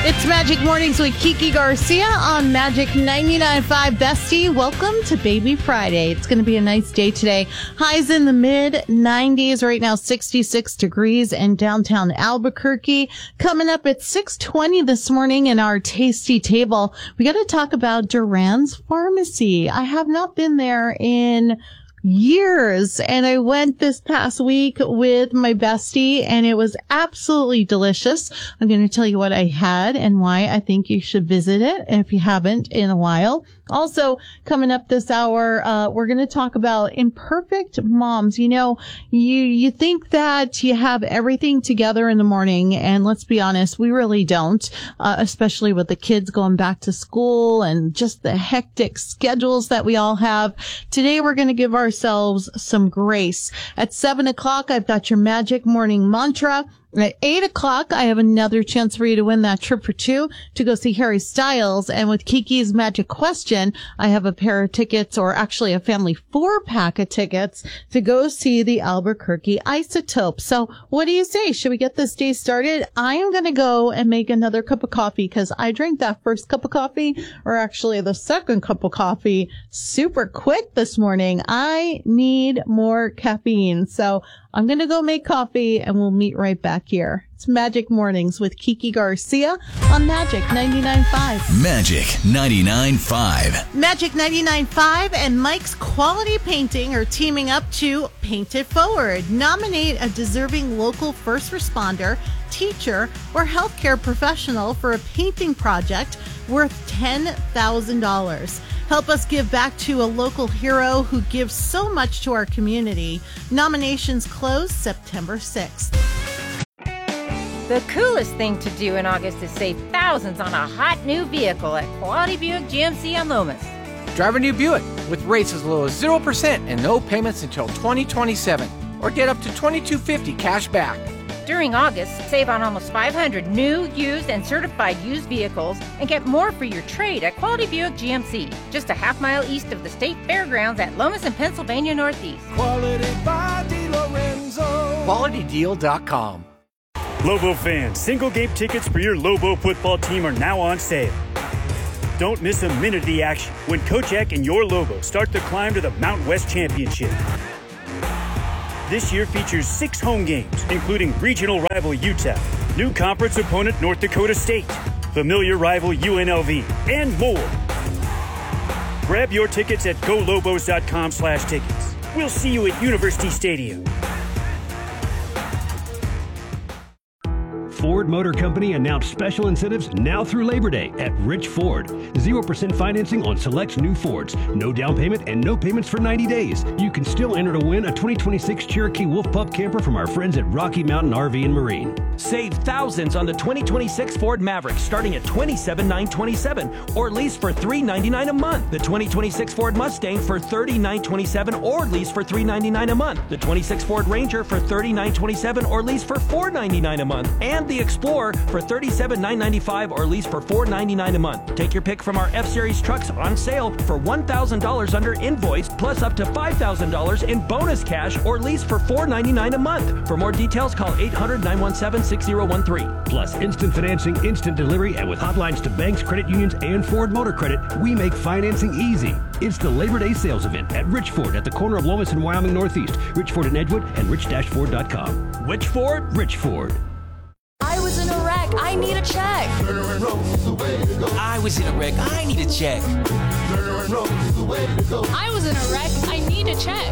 It's Magic Mornings with Kiki Garcia on Magic 99.5. Bestie, welcome to Baby Friday. It's going to be a nice day today. Highs in the mid-90s. Right now, 66 degrees in downtown Albuquerque. Coming up at 6:20 this morning in our tasty table, we got to talk about Duran's Pharmacy. I have not been there in years, and I went this past week with my bestie, and it was absolutely delicious. I'm going to tell you what I had and why I think you should visit it if you haven't in a while. Also, coming up this hour, we're going to talk about imperfect moms. You know, you think that you have everything together in the morning, and let's be honest, we really don't, especially with the kids going back to school and just the hectic schedules that we all have. Today, we're going to give ourselves some grace. At 7 o'clock, I've got your Magic Morning Mantra. At 8 o'clock, I have another chance for you to win that trip for two to go see Harry Styles. And with Kiki's Magic Question, I have a pair of tickets, or actually a family 4-pack of tickets to go see the Albuquerque Isotope. So what do you say? Should we get this day started? I am going to go and make another cup of coffee because I drank that first cup of coffee, or actually the second cup of coffee, super quick this morning. I need more caffeine. So I'm going to go make coffee and we'll meet right back here. It's Magic Mornings with Kiki Garcia on Magic 99.5. Magic 99.5. Magic 99.5 and Mike's Quality Painting are teaming up to Paint It Forward. Nominate a deserving local first responder, teacher, or healthcare professional for a painting project worth $10,000. Help us give back to a local hero who gives so much to our community. Nominations close September 6th. The coolest thing to do in August is save thousands on a hot new vehicle at Quality Buick GMC on Lomas. Drive a new Buick with rates as low as 0% and no payments until 2027. Or get up to $2,250 cash back. During August, save on almost 500 new, used, and certified used vehicles and get more for your trade at Quality Buick GMC, just a half-mile east of the State Fairgrounds at Lomas and Pennsylvania Northeast. Quality by DeLorenzo. QualityDeal.com. Lobo fans, single-game tickets for your Lobo football team are now on sale. Don't miss a minute of the action when Coach Eck and your Lobo start the climb to the Mountain West Championship. This year features 6 home games, including regional rival Utah, new conference opponent North Dakota State, familiar rival UNLV, and more. Grab your tickets at golobos.com/tickets. We'll see you at University Stadium. Ford Motor Company announced special incentives now through Labor Day at Rich Ford. 0% financing on select new Fords. No down payment and no payments for 90 days. You can still enter to win a 2026 Cherokee Wolf Pup camper from our friends at Rocky Mountain RV and Marine. Save thousands on the 2026 Ford Maverick starting at $27,927 or lease for $399 a month. The 2026 Ford Mustang for $39,27 or lease for $399 a month. The 26 Ford Ranger for $39,27 or lease for $499 a month. And the Explorer for $37,995 or lease for $499 a month. Take your pick from our F-Series trucks on sale for $1,000 under invoice plus up to $5,000 in bonus cash or lease for $499 a month. For more details, call 800-917-6013. Plus instant financing, instant delivery, and with hotlines to banks, credit unions, and Ford Motor Credit, we make financing easy. It's the Labor Day sales event at Rich Ford at the corner of Lomas and Wyoming Northeast. Rich Ford in Edgewood and rich-ford.com. Which Ford? Rich Ford. I was in a wreck. I need a check. I was in a wreck. I need a check. I was in a wreck. I need a check.